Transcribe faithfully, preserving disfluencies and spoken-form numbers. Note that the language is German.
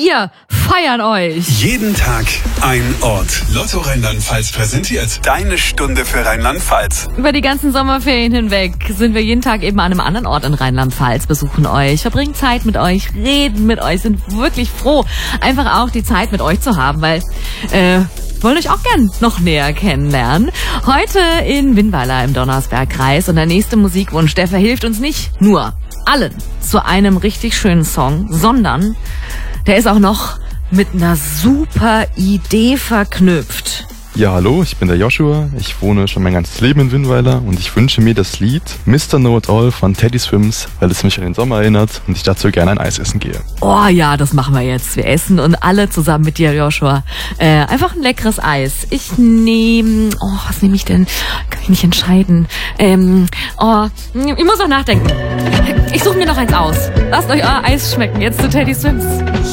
Wir feiern euch. Jeden Tag ein Ort. Lotto Rheinland-Pfalz präsentiert deine Stunde für Rheinland-Pfalz. Über die ganzen Sommerferien hinweg sind wir jeden Tag eben an einem anderen Ort in Rheinland-Pfalz, besuchen euch, verbringen Zeit mit euch, reden mit euch, sind wirklich froh, einfach auch die Zeit mit euch zu haben, weil äh, wollen euch auch gern noch näher kennenlernen. Heute in Winnweiler im Donnersbergkreis und der nächste Musikwunsch, der verhilft uns nicht nur allen zu einem richtig schönen Song, sondern der ist auch noch mit einer super Idee verknüpft. Ja, hallo, ich bin der Joshua. Ich wohne schon mein ganzes Leben in Winnweiler und ich wünsche mir das Lied Mister Know It All von Teddy Swims, weil es mich an den Sommer erinnert und ich dazu gerne ein Eis essen gehe. Oh ja, das machen wir jetzt. Wir essen und alle zusammen mit dir, Joshua, äh, einfach ein leckeres Eis. Ich nehme, oh, was nehme ich denn? Kann ich nicht entscheiden. Ähm, oh, ich muss noch nachdenken. Ich suche mir noch eins aus. Lasst euch euer Eis schmecken, jetzt zu Teddy Swims.